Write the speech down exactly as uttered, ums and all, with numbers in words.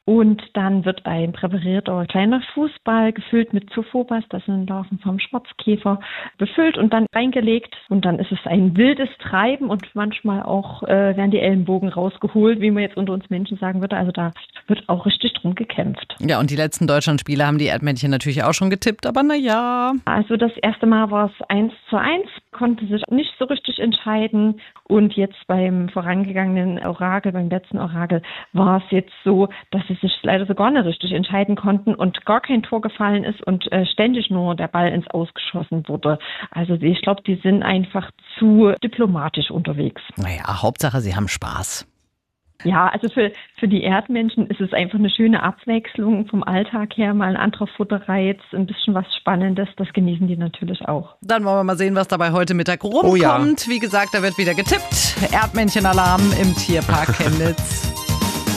Und dann wird ein präparierter kleiner Fußball gefüllt mit Zophobas, das sind Larven vom Schwarzkäfer, befüllt und dann reingelegt. Und dann ist es ein wildes Treiben und manchmal auch äh, werden die Ellenbogen rausgeholt, wie man jetzt unter uns Menschen sagen würde. Also da wird auch richtig drum gekämpft. Ja, und die letzten Deutschlandspiele haben die Erdmännchen natürlich auch schon getippt, aber naja. Also das erste Mal war es eins zu eins, konnte sich nicht so richtig entscheiden. Und jetzt beim vorangegangenen Orakel, beim letzten Orakel, war es jetzt so, dass sie sich leider so gar nicht richtig entscheiden konnten und gar kein Tor gefallen ist und äh, ständig nur der Ball ins Aus geschossen wurde. Also ich glaube, die sind einfach zu diplomatisch unterwegs. Naja, Hauptsache, sie haben Spaß. Ja, also für, für die Erdmännchen ist es einfach eine schöne Abwechslung vom Alltag her, mal ein anderer Futterreiz, ein bisschen was Spannendes, das genießen die natürlich auch. Dann wollen wir mal sehen, was dabei heute Mittag rumkommt. Oh ja. Wie gesagt, da wird wieder getippt. Erdmännchen-Alarm im Tierpark Chemnitz.